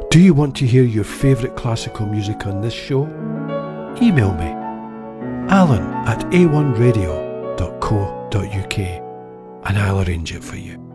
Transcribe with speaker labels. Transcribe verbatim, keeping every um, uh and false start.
Speaker 1: Do you want to hear your favourite classical music on this show? Email me, alan at a one radio dot co dot uk, and I'll arrange it for you.